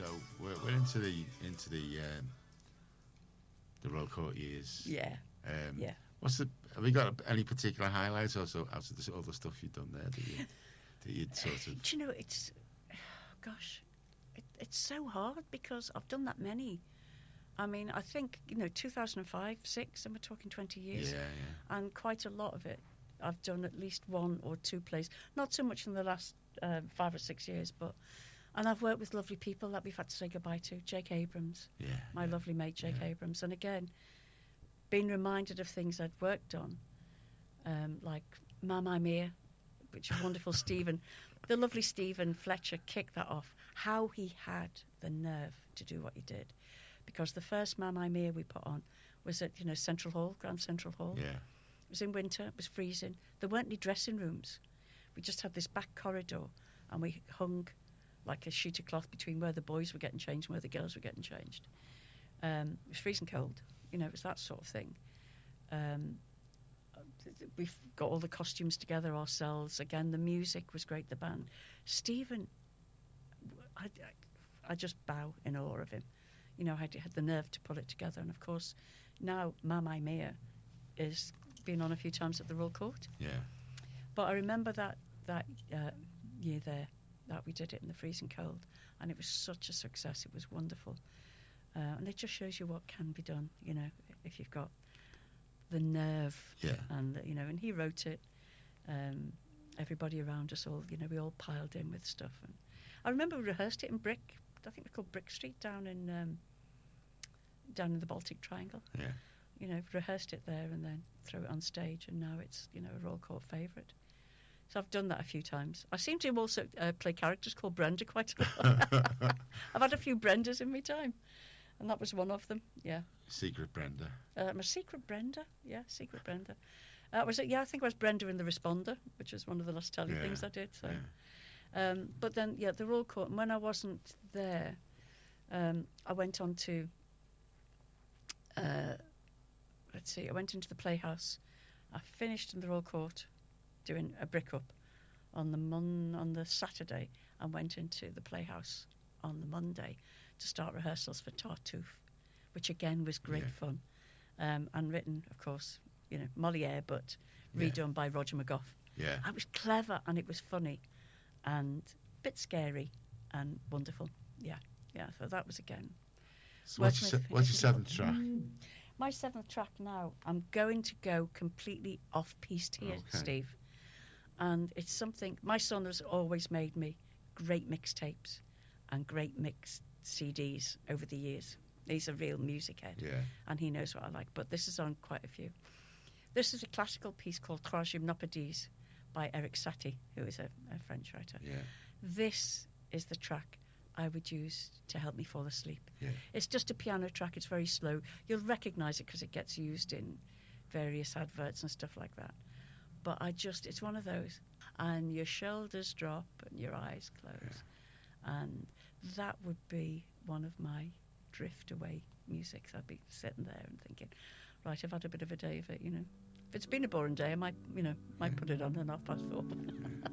So we're into the Royal Court years. Yeah. Yeah. Have you got any particular highlights also out of all the stuff you've done there that you'd sort of? Do you know, it's so hard because I've done that many. I mean, I think 2005, 6, and we're talking 20 years. Yeah. And quite a lot of it, I've done at least one or two plays. Not so much in the last 5 or 6 years, and I've worked with lovely people that we've had to say goodbye to. Jake Abrams, my lovely mate Jake Abrams, and again, being reminded of things I'd worked on, like Mamma Mia, which is wonderful. Stephen, the lovely Stephen Fletcher kicked that off. How he had the nerve to do what he did, because the first Mamma Mia we put on was at Central Hall, Grand Central Hall. Yeah. It was in winter. It was freezing. There weren't any dressing rooms. We just had this back corridor, and we hung like a sheet of cloth between where the boys were getting changed and where the girls were getting changed. It was freezing cold. It was that sort of thing. We've got all the costumes together ourselves. Again, the music was great, the band. Stephen, I just bow in awe of him. He had the nerve to pull it together. And, of course, now Mamma Mia is been on a few times at the Royal Court. Yeah. But I remember that year there that we did it in the freezing cold, and it was such a success. It was wonderful. And it just shows you what can be done, if you've got the nerve. Yeah. And, and he wrote it. Everybody around us all, we all piled in with stuff. And I remember we rehearsed it in Brick. I think we called Brick Street down in the Baltic Triangle. Yeah. Rehearsed it there and then throw it on stage, and now it's, a Royal Court favourite. So I've done that a few times. I seem to also play characters called Brenda quite a lot. I've had a few Brendas in my time, and that was one of them. Yeah. Secret Brenda. I'm a Secret Brenda. Yeah, Secret Brenda. Was it? Yeah, I think it was Brenda in the Responder, which was one of the last telly things I did. So, but then the Royal Court. And when I wasn't there, I went on to. I went into the Playhouse. I finished in the Royal Court, doing a brick up on the Saturday, and went into the Playhouse on the Monday to start rehearsals for Tartuffe, which again was great fun, and written, of course, Moliere, but redone by Roger McGough. Yeah. It was clever and it was funny, and a bit scary and wonderful. Yeah. So that was again. So what's your seventh track? My seventh track now, I'm going to go completely off-piste here, Steve. And it's something, my son has always made me great mixtapes and great mixed CDs over the years. He's a real music head, and he knows what I like. But this is on quite a few. This is a classical piece called Trois Gymnopédies by Erik Satie, who is a French writer. Yeah. This is the track I would use to help me fall asleep. Yeah. It's just a piano track. It's very slow. You'll recognise it because it gets used in various adverts and stuff like that. But it's one of those. And your shoulders drop and your eyes close. Yeah. And that would be one of my drift away musics. I'd be sitting there and thinking, right, I've had a bit of a day of it, If it's been a boring day, I might put it on and 4:30.